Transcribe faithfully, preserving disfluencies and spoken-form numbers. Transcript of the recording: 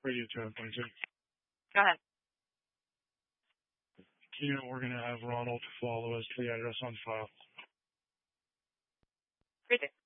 Radio two twenty-two. Go ahead. You know, we're going to have Ronald follow us to the address on file. Great.